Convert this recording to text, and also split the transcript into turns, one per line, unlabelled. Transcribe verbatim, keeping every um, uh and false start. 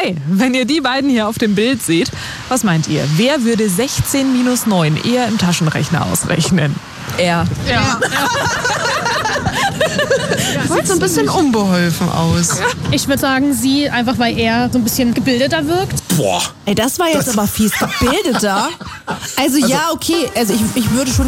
Hi, wenn ihr die beiden hier auf dem Bild seht, was meint ihr? Wer würde sechzehn minus neun eher im Taschenrechner ausrechnen?
Er.
Ja.
Sieht so ein bisschen unbeholfen aus.
Ich würde sagen, sie, einfach weil er so ein bisschen gebildeter wirkt.
Boah.
Ey, das war jetzt
Das-
aber fies. Gebildeter? Also, ja, okay. Also ich, ich würde schon